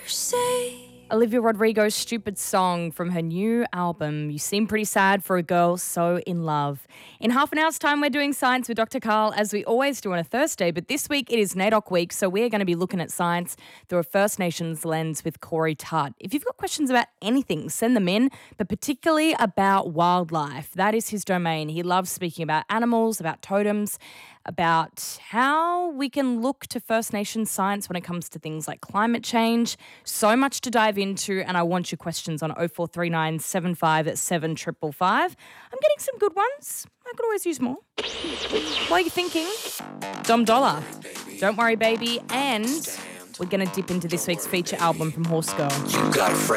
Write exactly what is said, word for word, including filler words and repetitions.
Olivia Rodrigo's Stupid Song from her new album, You Seem Pretty Sad for a Girl So in Love. In half an hour's time, we're doing science with Doctor Carl, as we always do on a Thursday, but this week it is NAIDOC week, so we're going to be looking at science through a First Nations lens with Corey Tutt. If you've got questions about anything, send them in, but particularly about wildlife. That is his domain. He loves speaking about animals, about totems, about how we can look to First Nations science when it comes to things like climate change. So much to dive into, and I want your questions on oh four three nine, seven five seven, five five five. I'm getting some good ones. I could always use more. While you're thinking, Dom Dollar, Don't Worry Baby, and we're going to dip into this week's feature album from Horse Girl. You got a friend.